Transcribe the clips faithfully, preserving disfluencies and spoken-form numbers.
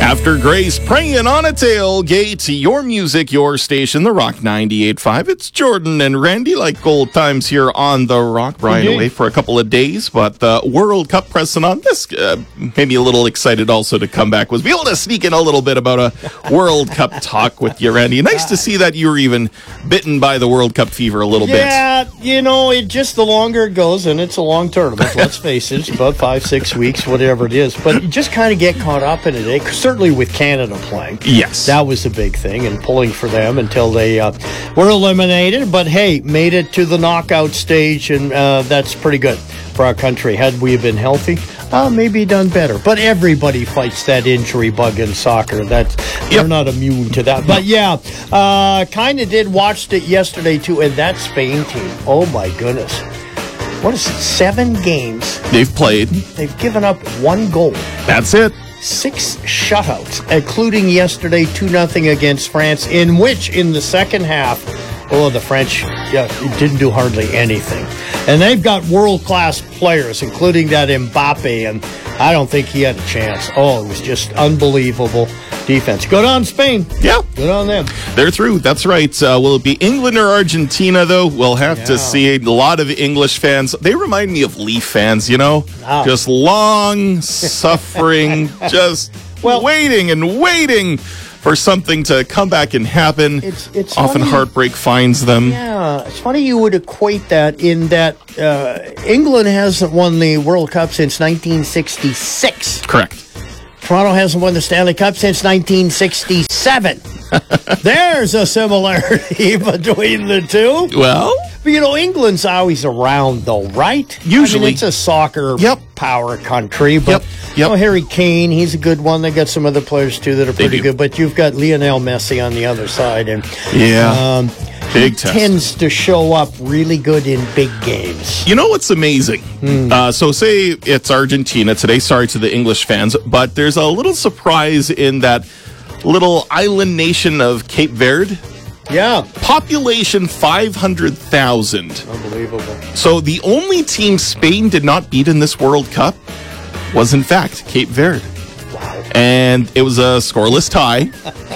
After Grace praying on a tailgate, your music, your station, The Rock ninety-eight point five. It's Jordan and Randy, like old times here on The Rock. Brian Indeed. away for a couple of days, but the World Cup pressing on. This uh, made me a little excited also to come back. Was be able to sneak in a little bit about a World Cup talk with you, Randy. Nice to see that you were even bitten by the World Cup fever a little bit. Yeah, you know, it just the longer it goes, and it's a long tournament, let's face it, it's about five, six weeks, whatever it is. But you just kind of get caught up in it, eh? Certainly with Canada playing. Yes. That was a big thing, and pulling for them until they uh, were eliminated. But hey, made it to the knockout stage, and uh, that's pretty good for our country. Had we been healthy, uh, maybe done better. But everybody fights that injury bug in soccer. That's, Yep. They're not immune to that. But yeah, uh, kind of did watched it yesterday too, and that Spain team, oh my goodness. What is it, seven games? They've played. They've given up one goal. That's it. Six shutouts, including yesterday two nothing against France, in which, in the second half, oh, the French yeah, didn't do hardly anything. And they've got world-class players, including that Mbappe, and I don't think he had a chance. Oh, it was just unbelievable defense. Good on Spain. Yeah. Good on them. They're through. That's right. Uh, will it be England or Argentina, though? We'll have Yeah. to see. A lot of English fans, they remind me of Leaf fans, you know? Ah. Just long, suffering, just Well- waiting and waiting for something to come back and happen. It's- it's Often funny. heartbreak finds them. Yeah, it's funny you would equate that in that uh, England hasn't won the World Cup since nineteen sixty-six. Correct. Toronto hasn't won the Stanley Cup since nineteen sixty-seven. There's a similarity between the two. Well, But, you know, England's always around, though, right? Usually. I mean, it's a soccer Yep. power country. But, Yep. Yep. you know, Harry Kane, he's a good one. They got some other players, too, that are pretty do. good. But you've got Lionel Messi on the other side. And yeah. um, Big he test. tends to show up really good in big games. You know what's amazing? Uh, so say it's Argentina today. Sorry to the English fans, but there's a little surprise in that little island nation of Cape Verde. Yeah. Population five hundred thousand. Unbelievable. So the only team Spain did not beat in this World Cup was, in fact, Cape Verde. Wow. And it was a scoreless tie.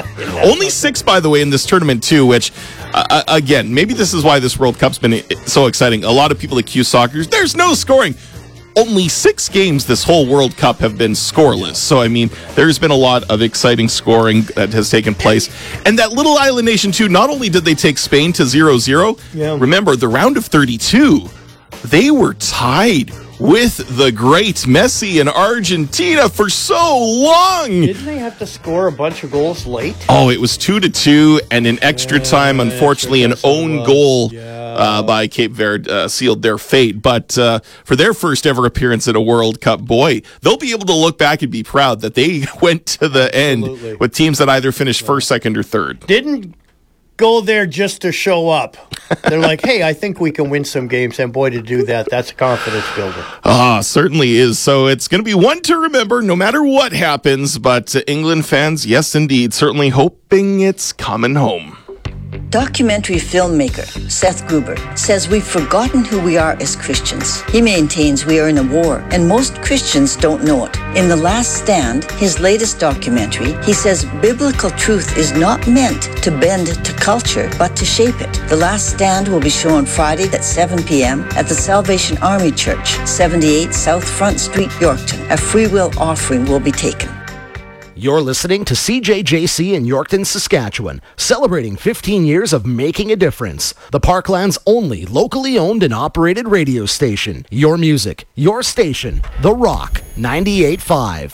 Only six, by the way, in this tournament, too, which, uh, again, maybe this is why this World Cup's been so exciting. A lot of people accuse soccer, there's no scoring. Only six games this whole World Cup have been scoreless. So, I mean, there's been a lot of exciting scoring that has taken place. And that little island nation, too, not only did they take Spain to zero zero, Yeah. remember, the round of thirty-two, they were tied with the great Messi in Argentina for so long. Didn't they have to score a bunch of goals late? Oh, it was two to two, and in extra time, unfortunately, an extra time own was. goal Yeah. uh, by Cape Verde uh, sealed their fate. But uh, for their first ever appearance at a World Cup, boy, they'll be able to look back and be proud that they went to the Absolutely. end with teams that either finished first, second, or third. Didn't go there just to show up. They're like, hey, I think we can win some games. And boy, to do that, that's a confidence builder. Ah, certainly is. So it's going to be one to remember no matter what happens. But uh, England fans, yes, indeed, certainly hoping it's coming home. Documentary filmmaker Seth Gruber says we've forgotten who we are as Christians. He maintains we are in a war, and most Christians don't know it. In The Last Stand, his latest documentary, he says biblical truth is not meant to bend to culture, but to shape it. The Last Stand will be shown Friday at seven p.m. at the Salvation Army Church, seventy-eight South Front Street, Yorkton. A free will offering will be taken. You're listening to C J J C in Yorkton, Saskatchewan, celebrating fifteen years of making a difference. The Parkland's only locally owned and operated radio station. Your music, your station, The Rock ninety-eight point five.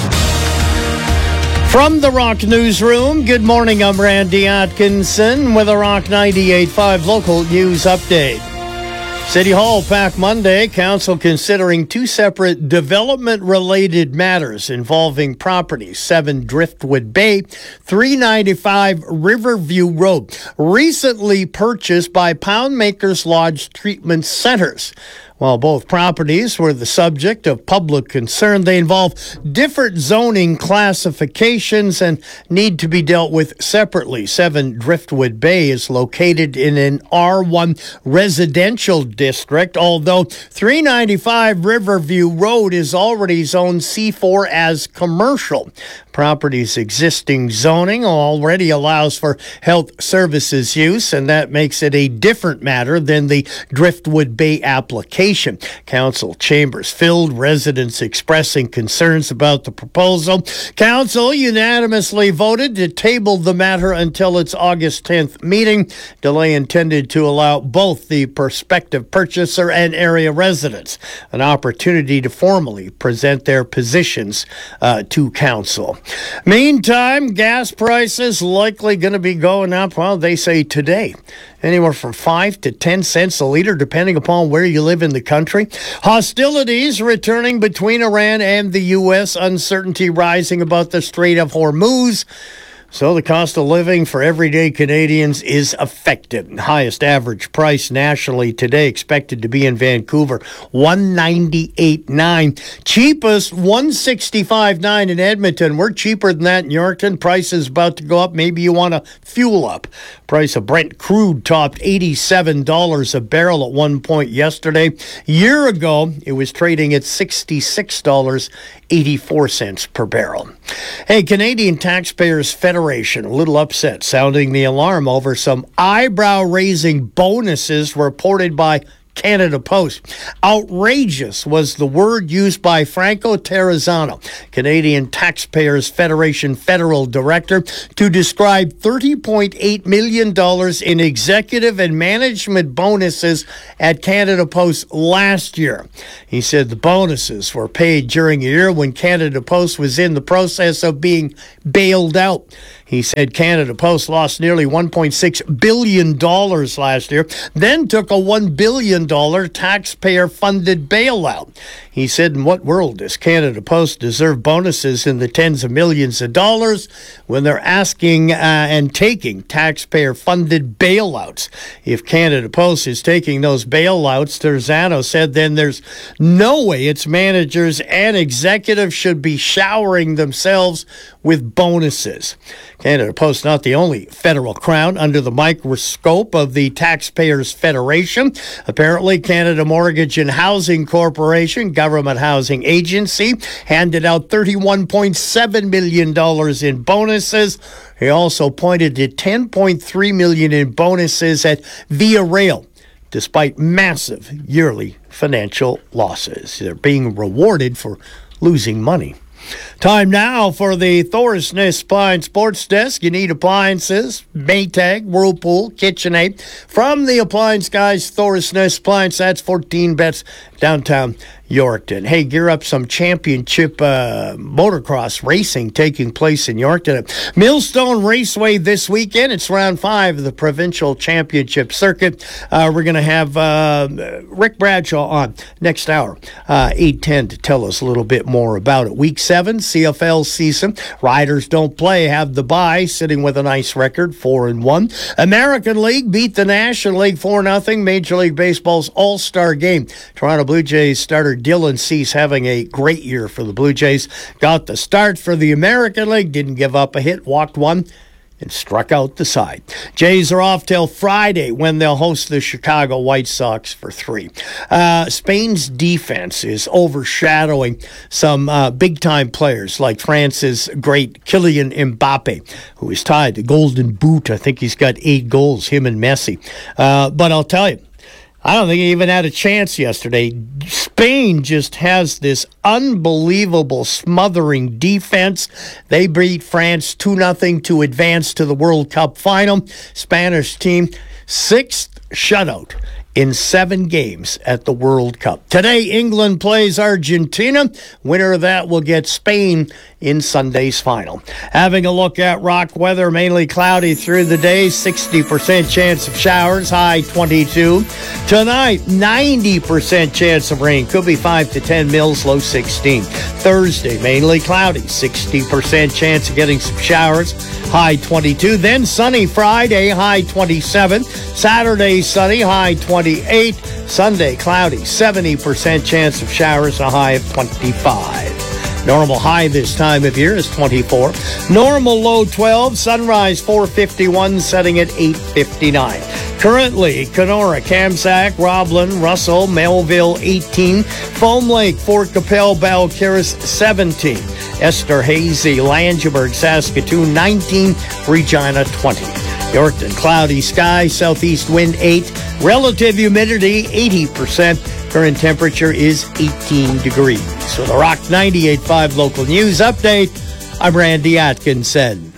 From the Rock Newsroom, good morning. I'm Randy Atkinson with a Rock ninety-eight point five local news update. City Hall packed Monday. Council considering two separate development-related matters involving properties: seven Driftwood Bay, three ninety-five Riverview Road, recently purchased by Poundmakers Lodge Treatment Centers. While both properties were the subject of public concern, they involve different zoning classifications and need to be dealt with separately. seven Driftwood Bay is located in an R one residential district, although three ninety-five Riverview Road is already zoned C four as commercial. Property's existing zoning already allows for health services use, and that makes it a different matter than the Driftwood Bay application. Council chambers filled, residents expressing concerns about the proposal. Council unanimously voted to table the matter until its August tenth meeting. Delay intended to allow both the prospective purchaser and area residents an opportunity to formally present their positions uh, to council. Meantime, gas prices likely going to be going up, well, they say today, anywhere from five to ten cents a liter, depending upon where you live in the country. Hostilities returning between Iran and the U S, uncertainty rising about the Strait of Hormuz. So the cost of living for everyday Canadians is affected. Highest average price nationally today expected to be in Vancouver, one ninety-eight nine. Cheapest, one sixty-five nine in Edmonton. We're cheaper than that in Yorkton. Price is about to go up. Maybe you want to fuel up. Price of Brent crude topped eighty-seven dollars a barrel at one point yesterday. Year ago, it was trading at sixty-six dollars and eighty-four cents per barrel. Hey, Canadian Taxpayers Federation, a little upset, sounding the alarm over some eyebrow-raising bonuses reported by Canada Post. Outrageous was the word used by Franco Terrazzano, Canadian Taxpayers Federation Federal Director, to describe thirty point eight million dollars in executive and management bonuses at Canada Post last year. He said the bonuses were paid during a year when Canada Post was in the process of being bailed out. He said Canada Post lost nearly one point six billion dollars last year, then took a one billion dollars taxpayer-funded bailout. He said, in what world does Canada Post deserve bonuses in the tens of millions of dollars when they're asking uh, and taking taxpayer-funded bailouts? If Canada Post is taking those bailouts, Terzano said, then there's no way its managers and executives should be showering themselves with bonuses. Canada Post not the only federal crown under the microscope of the Taxpayers Federation. Apparently, Canada Mortgage and Housing Corporation, government housing agency, handed out thirty-one point seven million dollars in bonuses. He also pointed to ten point three million dollars in bonuses at Via Rail, despite massive yearly financial losses. They're being rewarded for losing money. Time now for the Thorsness Pine Sports Desk. You need appliances, Maytag, Whirlpool, KitchenAid. From the appliance guys, Thorsness Appliance, that's fourteen bets downtown Yorkton. Hey, gear up some championship uh, motocross racing taking place in Yorkton at Millstone Raceway this weekend. It's round five of the provincial championship circuit. Uh, we're going to have uh, Rick Bradshaw on next hour, uh, eight ten, to tell us a little bit more about it. Week seven, C F L season. Riders don't play, have the bye, sitting with a nice record, four and one. American League beat the National League four nothing. Major League Baseball's All-Star Game. Toronto Blue Jays starter Dylan Cease having a great year for the Blue Jays. Got the start for the American League, didn't give up a hit, walked one, and struck out the side. Jays are off till Friday when they'll host the Chicago White Sox for three. Uh, Spain's defense is overshadowing some uh, big-time players like France's great Kylian Mbappe, who is tied the Golden Boot. I think he's got eight goals, him and Messi. Uh, but I'll tell you, I don't think he even had a chance yesterday. Spain just has this unbelievable smothering defense. They beat France two nothing to advance to the World Cup final. Spanish team, sixth shutout in seven games at the World Cup. Today, England plays Argentina. Winner of that will get Spain in Sunday's final. Having a look at rock weather, mainly cloudy through the day, sixty percent chance of showers, high twenty-two. Tonight, ninety percent chance of rain, could be five to ten mils, low sixteen. Thursday, mainly cloudy, sixty percent chance of getting some showers, high twenty-two. Then sunny Friday, high twenty-seven. Saturday, sunny, high twenty-eight. Sunday, cloudy, seventy percent chance of showers, a high of twenty-five. Normal high this time of year is twenty-four. Normal low twelve. Sunrise four fifty-one, setting at eight fifty-nine. Currently, Kenora, Kamsack, Roblin, Russell, Melville eighteen. Foam Lake, Fort Capel, Balcarres seventeen. Esterhazy, Langeberg, Saskatoon nineteen, Regina twenty. Yorkton, cloudy sky, southeast wind eight, relative humidity eighty percent. Current temperature is eighteen degrees. So the Rock ninety-eight point five local news update, I'm Randy Atkinson.